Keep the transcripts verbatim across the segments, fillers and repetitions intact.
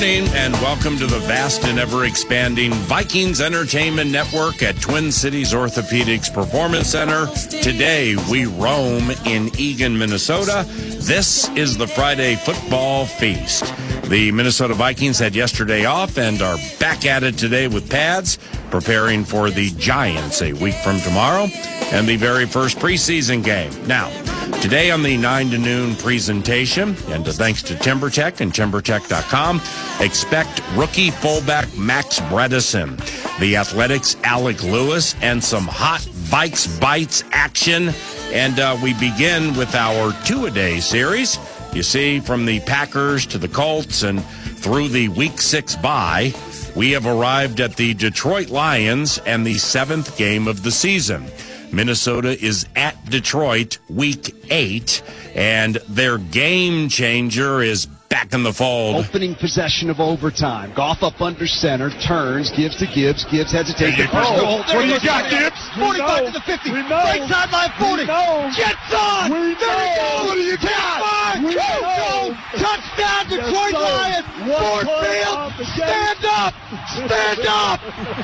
morning, and welcome to the vast and ever-expanding Vikings Entertainment Network at Twin Cities Orthopedics Performance Center. Today, we roam in Eagan, Minnesota. This is the Friday Football Feast. The Minnesota Vikings had yesterday off and are back at it today with pads, preparing for the Giants a week from tomorrow and the very first preseason game. Now, today on the nine to noon presentation, and thanks to TimberTech and timber tech dot com, expect rookie fullback Max Bredesen, the Athletics' Alec Lewis, and some hot Vikes Bites action. And uh, we begin with our two-a-day series. You see, from the Packers to the Colts and through the Week six bye, we have arrived at the Detroit Lions and the seventh game of the season. Minnesota is at Detroit Week eight, and their game changer is back in the fold. Opening possession of overtime. Goff up under center, turns, gives to Gibbs. Gibbs hesitates. There you go. There you got Gibbs. forty-five to the fifty. Right sideline forty. Jets on. We there you go. What do you got? We go. Touchdown, Detroit Lions. Ford Field. Stand up. Stand up.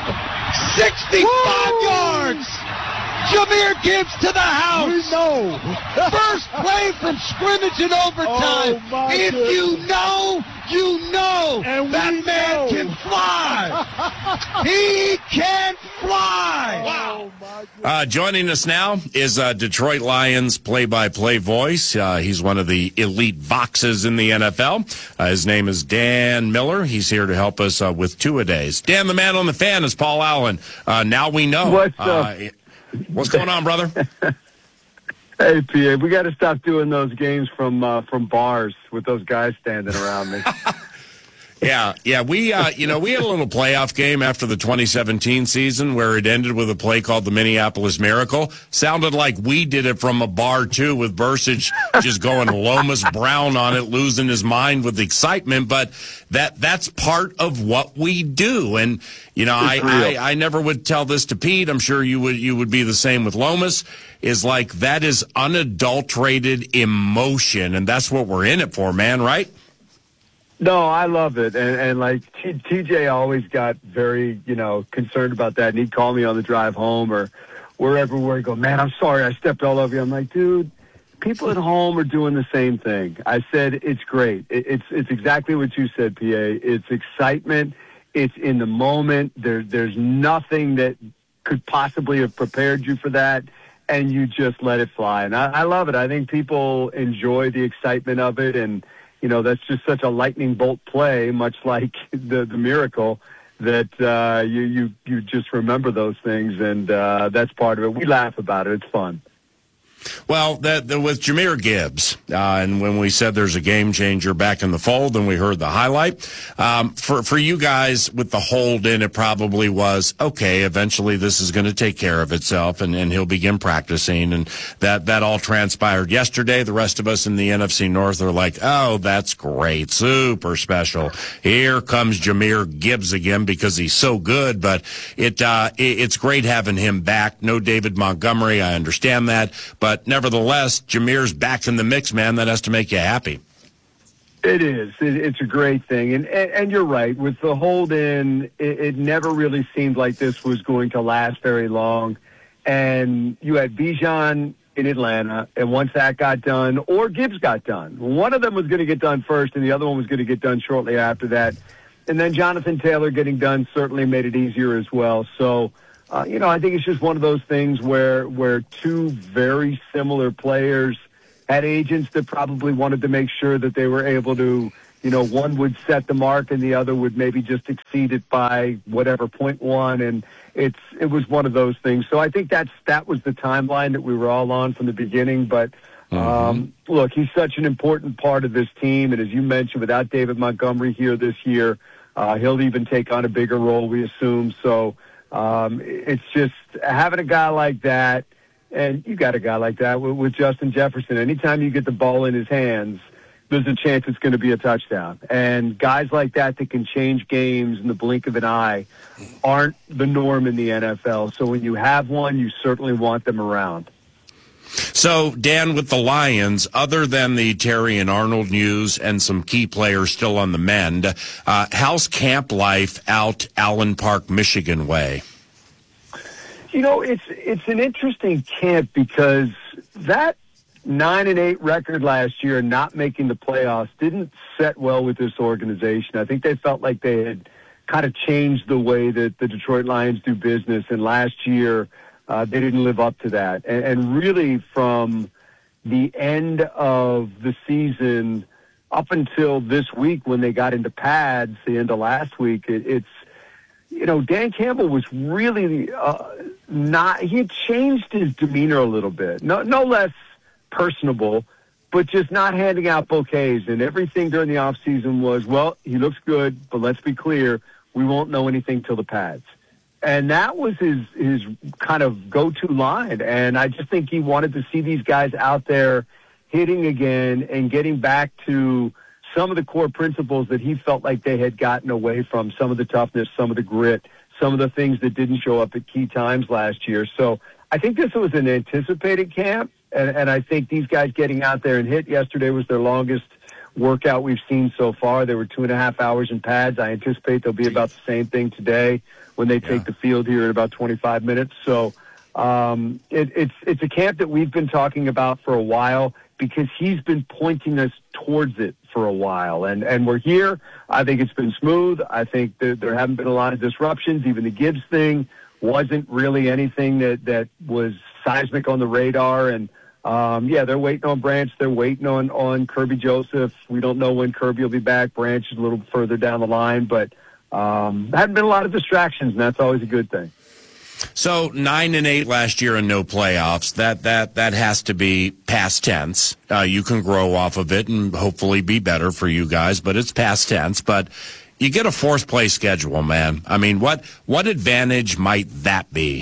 sixty-five Woo! Yards. Jahmyr Gibbs to the house. We know. First play from scrimmage in overtime. Oh, if goodness. you know, you know. And that we man know. can fly. He can fly. Wow. Uh, joining us now is uh, Detroit Lions play-by-play voice. Uh, he's one of the elite boxes in the N F L. Uh, his name is Dan Miller. He's here to help us uh, with two-a-days. Dan, the man on the fan, is Paul Allen. Uh, now we know. What's uh, up? What's going on, brother? Hey, P A, we got to stop doing those games from uh, from bars with those guys standing around me. Yeah, yeah, we, uh, you know, we had a little playoff game after the twenty seventeen season where it ended with a play called the Minneapolis Miracle. Sounded like we did it from a bar, too, with Bursich just going Lomas Brown on it, losing his mind with excitement. But that that's part of what we do. And, you know, I, I, I never would tell this to Pete. I'm sure you would, you would be the same with Lomas, is like that is unadulterated emotion. And that's what we're in it for, man, right? No, I love it. And, and like, T- TJ always got very, you know, concerned about that. And he'd call me on the drive home or wherever we go, man, I'm sorry, I stepped all over you. I'm like, dude, people at home are doing the same thing. I said, it's great. It, it's it's exactly what you said, P A. It's excitement. It's in the moment. There, there's nothing that could possibly have prepared you for that. And you just let it fly. And I, I love it. I think people enjoy the excitement of it. And, you know, that's just such a lightning bolt play, much like the, the miracle, that uh, you, you, you just remember those things, and uh, that's part of it. We laugh about it. It's fun. Well, that, that with Jahmyr Gibbs, uh, and when we said there's a game changer back in the fold, and we heard the highlight, um, for for you guys with the hold in, it probably was, okay, eventually this is going to take care of itself, and, and he'll begin practicing, and that, that all transpired yesterday. The rest of us in the N F C North are like, oh, that's great, super special. Here comes Jahmyr Gibbs again because he's so good, but it, uh, it it's great having him back. No David Montgomery, I understand that, but But nevertheless, Jahmyr's back in the mix, man. That has to make you happy. It is. It, it's a great thing. And, and and you're right. With the hold-in, it, it never really seemed like this was going to last very long. And you had Bijan in Atlanta, and once that got done, or Gibbs got done, one of them was going to get done first, and the other one was going to get done shortly after that. And then Jonathan Taylor getting done certainly made it easier as well. So, Uh, you know, I think it's just one of those things where where two very similar players had agents that probably wanted to make sure that they were able to, you know, one would set the mark and the other would maybe just exceed it by whatever point one. And it's it was one of those things. So I think that's that was the timeline that we were all on from the beginning. But um, mm-hmm. look, he's such an important part of this team. And as you mentioned, without David Montgomery here this year, uh, he'll even take on a bigger role, we assume. So. Um, it's just having a guy like that, and you got a guy like that with, with Justin Jefferson. Anytime you get the ball in his hands, there's a chance it's going to be a touchdown. And guys like that that can change games in the blink of an eye aren't the norm in the N F L. So when you have one, you certainly want them around. So, Dan, with the Lions, other than the Terry and Arnold news and some key players still on the mend, uh, how's camp life out Allen Park, Michigan way? You know, it's it's an interesting camp because that nine and eight record last year, not making the playoffs, didn't set well with this organization. I think they felt like they had kind of changed the way that the Detroit Lions do business, and last year uh, they didn't live up to that. And, and really, from the end of the season up until this week, when they got into pads, the end of last week, it, it's you know, Dan Campbell was really uh, not, he had changed his demeanor a little bit. No, no less personable, but just not handing out bouquets. And everything during the offseason was, well, he looks good, but let's be clear, we won't know anything till the pads. And that was his, his kind of go-to line. And I just think he wanted to see these guys out there hitting again and getting back to some of the core principles that he felt like they had gotten away from, some of the toughness, some of the grit, some of the things that didn't show up at key times last year. So I think this was an anticipated camp, and, and I think these guys getting out there and hit yesterday was their longest workout we've seen so far. They were two and a half hours in pads. I anticipate they'll be about the same thing today when they take yeah. the field here in about twenty-five minutes. So um, it, it's it's a camp that we've been talking about for a while because he's been pointing us towards it for a while. And, and we're here. I think it's been smooth. I think that there haven't been a lot of disruptions. Even the Gibbs thing wasn't really anything that, that was seismic on the radar. And, um, yeah, they're waiting on Branch. They're waiting on, on Kirby Joseph. We don't know when Kirby will be back. Branch is a little further down the line. But um, there haven't been a lot of distractions, and that's always a good thing. So nine and eight last year and no playoffs. That that that has to be past tense. Uh, you can grow off of it and hopefully be better for you guys, but it's past tense. But you get a fourth place schedule, man. I mean, what what advantage might that be?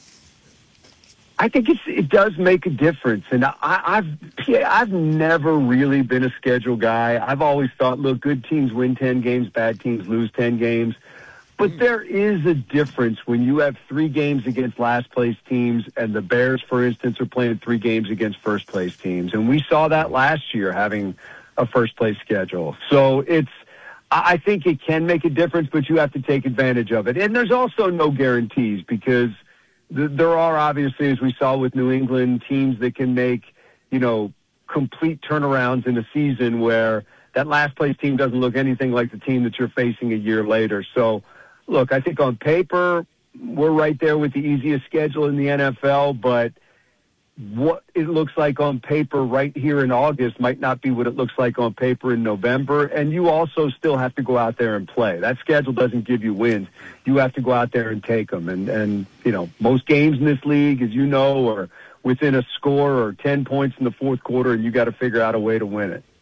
I think it's, it does make a difference, and I, I've I've never really been a schedule guy. I've always thought, look, good teams win ten games, bad teams lose ten games. But there is a difference when you have three games against last-place teams, and the Bears, for instance, are playing three games against first-place teams. And we saw that last year, having a first-place schedule. So it's, I think it can make a difference, but you have to take advantage of it. And there's also no guarantees because th- there are, obviously, as we saw with New England, teams that can make, you know, complete turnarounds in a season where that last-place team doesn't look anything like the team that you're facing a year later. So, look, I think on paper, we're right there with the easiest schedule in the N F L, but what it looks like on paper right here in August might not be what it looks like on paper in November, and you also still have to go out there and play. That schedule doesn't give you wins. You have to go out there and take them, and, and you know, most games in this league, as you know, are within a score or ten points in the fourth quarter, and you got to figure out a way to win it.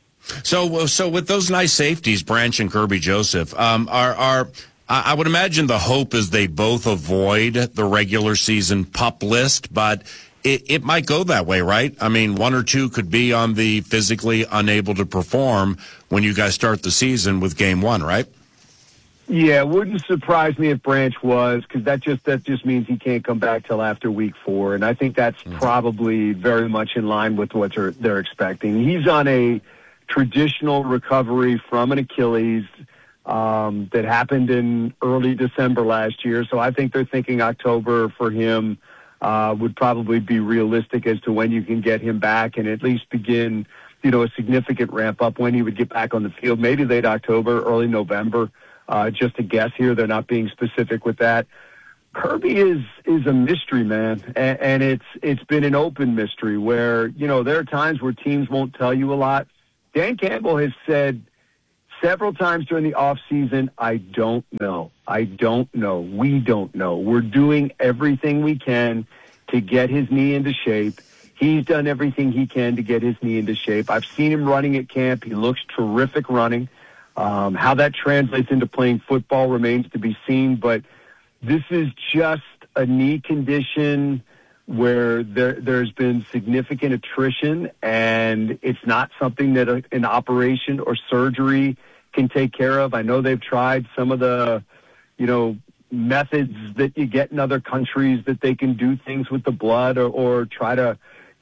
So, so with those nice safeties, Branch and Kirby Joseph, um, are are I would imagine the hope is they both avoid the regular season PUP list, but it, it might go that way, right? I mean, one or two could be on the physically unable to perform when you guys start the season with game one, right? Yeah, it wouldn't surprise me if Branch was, because that just that just means he can't come back till after week four, and I think that's mm-hmm. probably very much in line with what they're, they're expecting. He's on a traditional recovery from an Achilles Um, that happened in early December last year. So I think they're thinking October for him uh, would probably be realistic as to when you can get him back and at least begin, you know, a significant ramp up when he would get back on the field. Maybe late October, early November. Uh, just a guess here. They're not being specific with that. Kirby is is a mystery, man, and, and it's it's been an open mystery where, you know, there are times where teams won't tell you a lot. Dan Campbell has said several times during the offseason, I don't know. I don't know. We don't know. We're doing everything we can to get his knee into shape. He's done everything he can to get his knee into shape. I've seen him running at camp. He looks terrific running. Um, how that translates into playing football remains to be seen, but this is just a knee condition where there, there's been significant attrition, and it's not something that a, an operation or surgery can take care of. I know they've tried some of the, you know, methods that you get in other countries that they can do things with the blood or, or try to,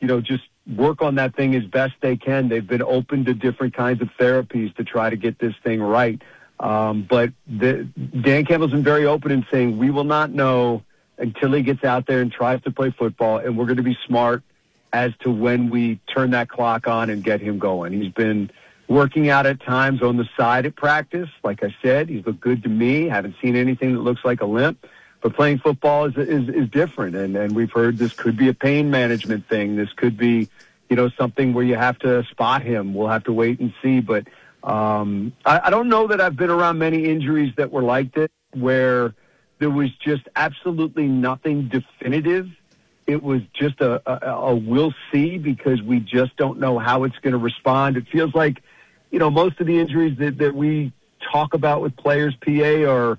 you know, just work on that thing as best they can. They've been open to different kinds of therapies to try to get this thing right. Um, but the, Dan Campbell's been very open in saying we will not know until he gets out there and tries to play football, and we're going to be smart as to when we turn that clock on and get him going. He's been working out at times on the side at practice. Like I said, he's looked good to me. Haven't seen anything that looks like a limp. But playing football is is, is different, and, and we've heard this could be a pain management thing. This could be, you know, something where you have to spot him. We'll have to wait and see. But um, I, I don't know that I've been around many injuries that were like this, where there was just absolutely nothing definitive. It was just a, a, a we'll see, because we just don't know how it's going to respond. It feels like, you know, most of the injuries that, that we talk about with players, P A, are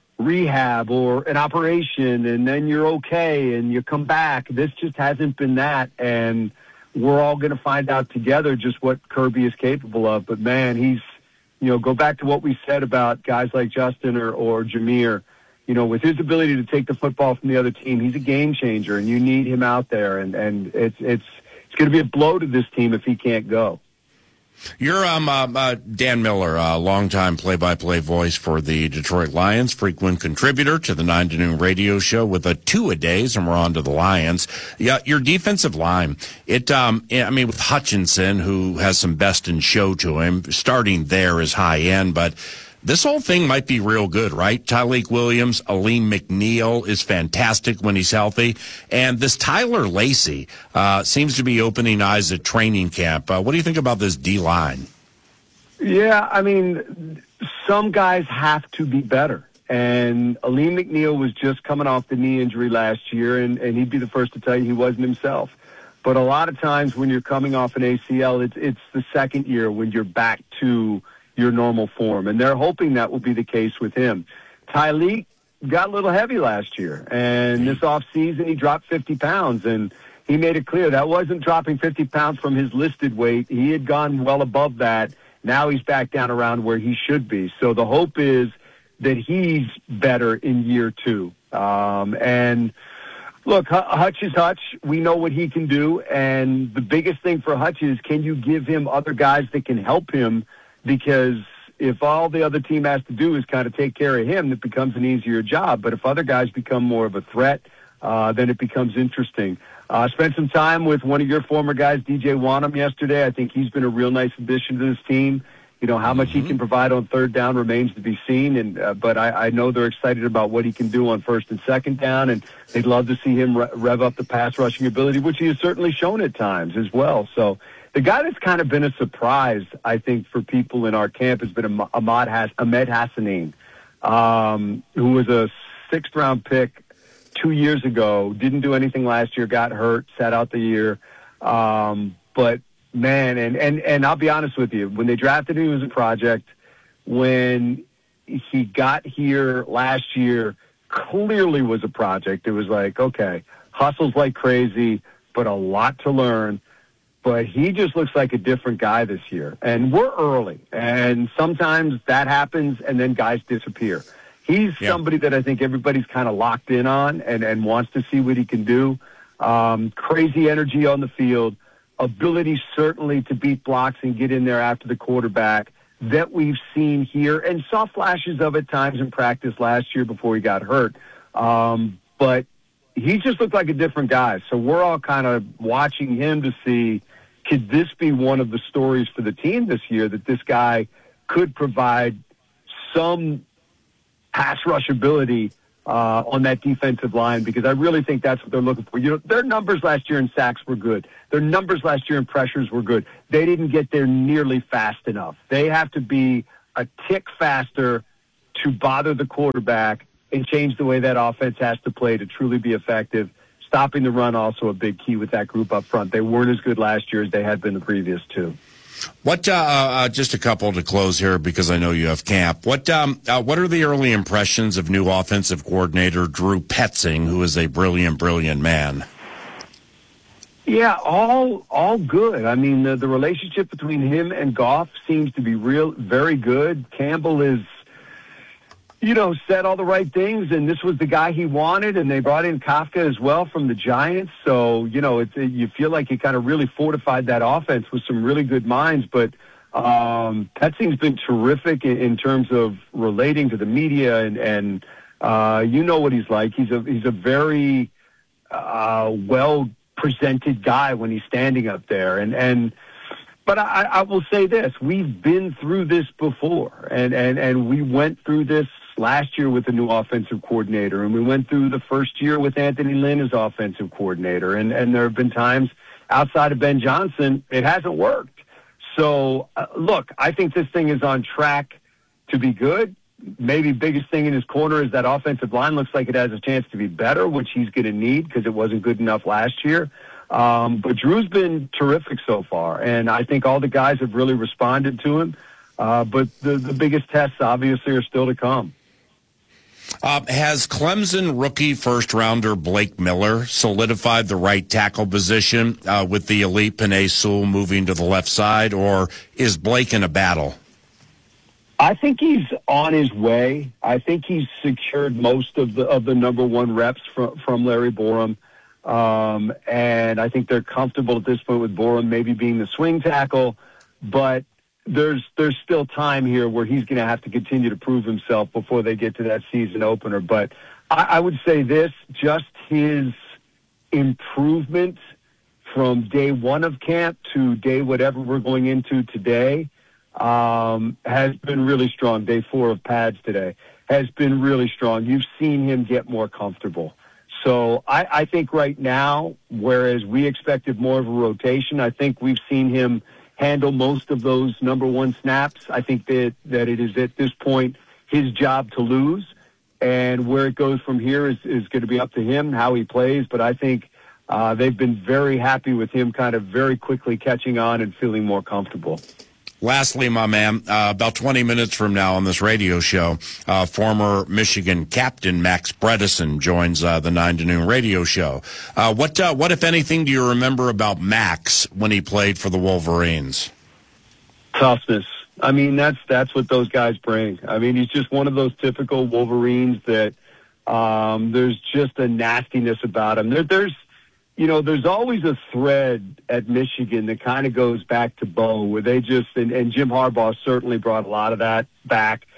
rehab or an operation, and then you're okay and you come back. This just hasn't been that, and we're all going to find out together just what Kirby is capable of. But, man, he's, you know, go back to what we said about guys like Justin or, or Jameer. You know, with his ability to take the football from the other team, he's a game changer, and you need him out there. And, and it's it's it's going to be a blow to this team if he can't go. You're um, uh, uh, Dan Miller, a uh, longtime play-by-play voice for the Detroit Lions, frequent contributor to the nine to noon radio show with a two-a-days, and we're on to the Lions. Yeah, your defensive line, it. Um, I mean, with Hutchinson, who has some best in show to him, starting there is high-end, but this whole thing might be real good, right? Tyleik Williams, Aleem McNeil is fantastic when he's healthy. And this Tyler Lacey uh, seems to be opening eyes at training camp. Uh, what do you think about this D-line? Yeah, I mean, some guys have to be better. And Aleem McNeil was just coming off the knee injury last year, and, and he'd be the first to tell you he wasn't himself. But a lot of times when you're coming off an A C L, it's, it's the second year when you're back to your normal form, and they're hoping that will be the case with him. Tyleik got a little heavy last year, and this offseason he dropped fifty pounds, and he made it clear that wasn't dropping fifty pounds from his listed weight. He had gone well above that. Now he's back down around where he should be. So the hope is that he's better in year two. Um, and look, Hutch is Hutch. We know what he can do, and the biggest thing for Hutch is, can you give him other guys that can help him? Because if all the other team has to do is kind of take care of him, it becomes an easier job. But if other guys become more of a threat, uh, then it becomes interesting. Uh, spent some time with one of your former guys, D J Wanham, yesterday. I think he's been a real nice addition to this team. You know, how much mm-hmm. he can provide on third down remains to be seen. And uh, But I, I know they're excited about what he can do on first and second down, and they'd love to see him re- rev up the pass rushing ability, which he has certainly shown at times as well. So the guy that's kind of been a surprise, I think, for people in our camp has been Ahmad Has- Ahmed Hassanin, um, who was a sixth-round pick two years ago, didn't do anything last year, got hurt, sat out the year. Um, but, man, and, and, and I'll be honest with you, when they drafted him, he was a project. When he got here last year, clearly was a project. It was like, okay, hustles like crazy, but a lot to learn. But he just looks like a different guy this year. And we're early, and sometimes that happens, and then guys disappear. He's yeah. somebody that I think everybody's kind of locked in on and, and wants to see what he can do. Um, crazy energy on the field, ability certainly to beat blocks and get in there after the quarterback that we've seen here, and saw flashes of at times in practice last year before he got hurt. Um, but he just looked like a different guy. So we're all kind of watching him to see, could this be one of the stories for the team this year, that this guy could provide some pass rush ability uh, on that defensive line? Because I really think that's what they're looking for. You know, their numbers last year in sacks were good. Their numbers last year in pressures were good. They didn't get there nearly fast enough. They have to be a tick faster to bother the quarterback and change the way that offense has to play to truly be effective. Stopping the run also a big key with that group up front. They weren't as good last year as they had been the previous two. What? Uh, uh, just a couple to close here, because I know you have camp. What? Um, uh, what are the early impressions of new offensive coordinator Drew Petzing, who is a brilliant, brilliant man? Yeah, all all good. I mean, the, the relationship between him and Goff seems to be real, very good. Campbell is you know, said all the right things, and this was the guy he wanted, and they brought in Kafka as well from the Giants. So, you know, it's, it, you feel like he kind of really fortified that offense with some really good minds. But um, Petzing's been terrific in, in terms of relating to the media, and, and uh, you know what he's like. He's a he's a very uh, well-presented guy when he's standing up there, and and. But I, I will say this, we've been through this before, and, and, and we went through this last year with the new offensive coordinator, and we went through the first year with Anthony Lynn as offensive coordinator, and, and there have been times outside of Ben Johnson it hasn't worked. So, uh, look, I think this thing is on track to be good. Maybe biggest thing in his corner is that offensive line looks like it has a chance to be better, which he's going to need because it wasn't good enough last year. Um, but Drew's been terrific so far, and I think all the guys have really responded to him. Uh, but the, the biggest tests, obviously, are still to come. Uh, has Clemson rookie first-rounder Blake Miller solidified the right tackle position uh, with the elite Penei Sewell moving to the left side, or is Blake in a battle? I think he's on his way. I think he's secured most of the of the number one reps from, from Larry Borom. Um, and I think they're comfortable at this point with Borom maybe being the swing tackle, but there's there's still time here where he's going to have to continue to prove himself before they get to that season opener. But I, I would say this, just his improvement from day one of camp to day whatever we're going into today um, has been really strong. Day four of pads today has been really strong. You've seen him get more comfortable. So I, I think right now, whereas we expected more of a rotation, I think we've seen him handle most of those number one snaps. I think that, that it is at this point his job to lose, and where it goes from here is, is going to be up to him, how he plays. But I think uh, they've been very happy with him kind of very quickly catching on and feeling more comfortable. Lastly, my man, uh, about twenty minutes from now on this radio show, uh, former Michigan captain Max Bredesen joins uh, the nine to noon radio show. Uh, what, uh, what, if anything, do you remember about Max when he played for the Wolverines? Toughness. I mean, that's that's what those guys bring. I mean, he's just one of those typical Wolverines that um, there's just a nastiness about him. There, there's You know, there's always a thread at Michigan that kind of goes back to Bo, where they just, and, and Jim Harbaugh certainly brought a lot of that back.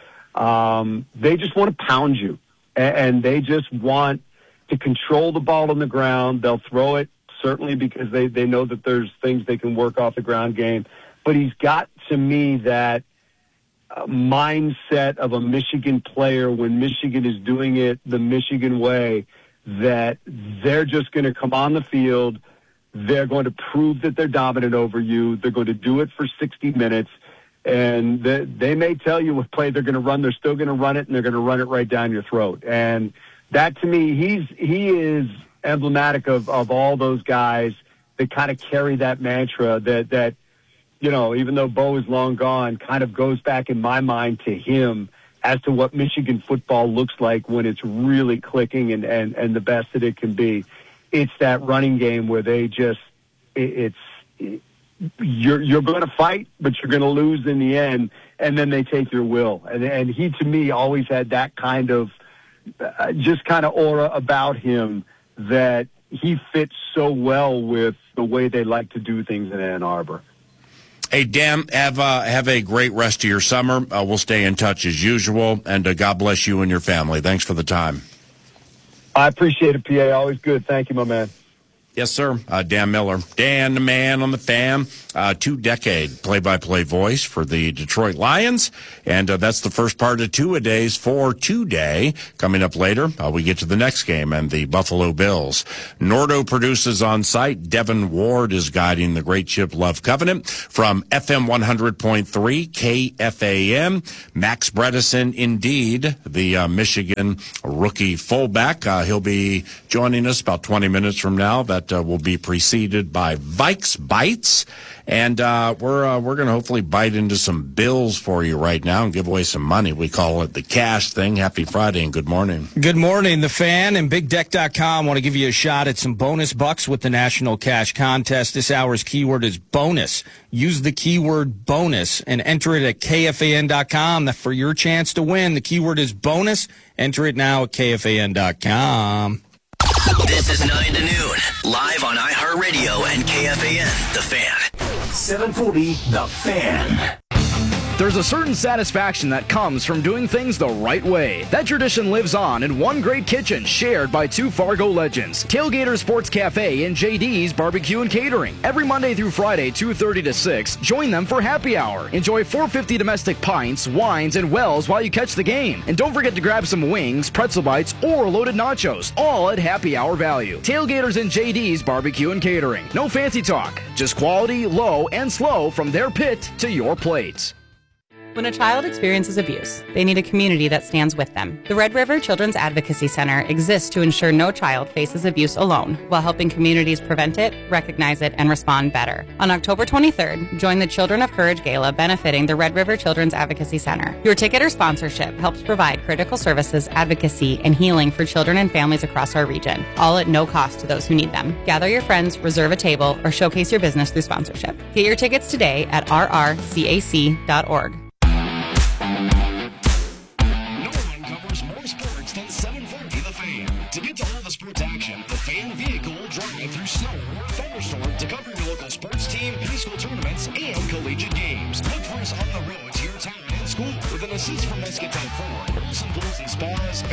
Um, they just want to pound you, and, and they just want to control the ball on the ground. They'll throw it, certainly because they, they know that there's things they can work off the ground game. But he's got, to me, that uh, mindset of a Michigan player when Michigan is doing it the Michigan way, that they're just going to come on the field, they're going to prove that they're dominant over you, they're going to do it for sixty minutes, and they, they may tell you what play they're going to run, they're still going to run it, and they're going to run it right down your throat. And that, to me, he's he is emblematic of, of all those guys that kind of carry that mantra that, that, you know, even though Bo is long gone, kind of goes back in my mind to him as to what Michigan football looks like when it's really clicking and, and, and the best that it can be. It's that running game where they just, it, it's, it, you're, you're going to fight, but you're going to lose in the end, and then they take your will. And, and he, to me, always had that kind of, uh, just kind of aura about him that he fits so well with the way they like to do things in Ann Arbor. Hey, Dan, have, uh, have a great rest of your summer. Uh, we'll stay in touch as usual, and uh, God bless you and your family. Thanks for the time. I appreciate it, P A. Always good. Thank you, my man. Yes, sir. Uh, Dan Miller. Dan, the man on the Fan, uh, two-decade play-by-play voice for the Detroit Lions. And uh, that's the first part of two-a-days for today. Coming up later, uh, we get to the next game and the Buffalo Bills. Nordo produces on site. Devin Ward is guiding the Great Ship Love Covenant from F M one hundred point three K F A M. Max Bredesen, indeed, the uh, Michigan rookie fullback. Uh, he'll be joining us about twenty minutes from now. That that uh, will be preceded by Vikes Bites. And uh, we're uh, we're going to hopefully bite into some bills for you right now and give away some money. We call it the cash thing. Happy Friday and good morning. Good morning, The Fan and Big Deck dot com want to give you a shot at some bonus bucks with the National Cash Contest. This hour's keyword is bonus. Use the keyword bonus and enter it at K F A N dot com for your chance to win. The keyword is bonus. Enter it now at K F A N dot com. This is nine to noon, live on iHeartRadio and K F A N, The Fan. seven forty, The Fan. There's a certain satisfaction that comes from doing things the right way. That tradition lives on in one great kitchen shared by two Fargo legends, Tailgater Sports Cafe and J D's Barbecue and Catering. Every Monday through Friday, two thirty to six, join them for happy hour. Enjoy four hundred fifty domestic pints, wines, and wells while you catch the game. And don't forget to grab some wings, pretzel bites, or loaded nachos, all at happy hour value. Tailgaters and J D's Barbecue and Catering. No fancy talk, just quality, low, and slow from their pit to your plate. When a child experiences abuse, they need a community that stands with them. The Red River Children's Advocacy Center exists to ensure no child faces abuse alone, while helping communities prevent it, recognize it, and respond better. On October twenty-third, join the Children of Courage Gala benefiting the Red River Children's Advocacy Center. Your ticket or sponsorship helps provide critical services, advocacy, and healing for children and families across our region, all at no cost to those who need them. Gather your friends, reserve a table, or showcase your business through sponsorship. Get your tickets today at r r c a c dot org. To get to all the sports action, the Fan Vehicle will drive through snow or thunderstorm to cover your local sports team, high school tournaments, and collegiate games. Look for us on the road to your town and school with an assist from Muscat Ford, Olsen Pools and Spas.